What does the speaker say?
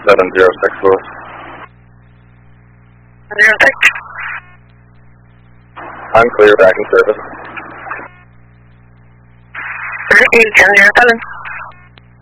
7064. 06. I'm clear, back in service. 81007.